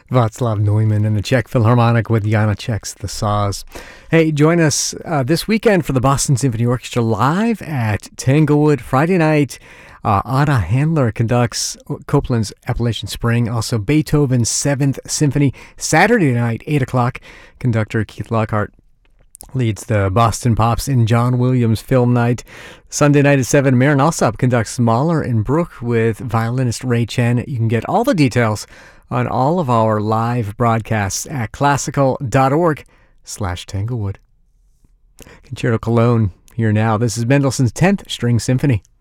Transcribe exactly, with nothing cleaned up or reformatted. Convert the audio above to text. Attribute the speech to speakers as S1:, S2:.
S1: Václav Neumann and the Czech Philharmonic with Janacek's The Saws. Hey, join us uh, this weekend for the Boston Symphony Orchestra live at Tanglewood. Friday night, uh, Anna Handler conducts Copland's Appalachian Spring, also Beethoven's Seventh Symphony. Saturday night, eight o'clock, conductor Keith Lockhart leads the Boston Pops in John Williams Film Night. Sunday night at seven, Marin Alsop conducts Mahler and Bruch with violinist Ray Chen. You can get all the details on all of our live broadcasts at classical.org slash Tanglewood. Concerto Cologne here now. This is Mendelssohn's tenth String Symphony.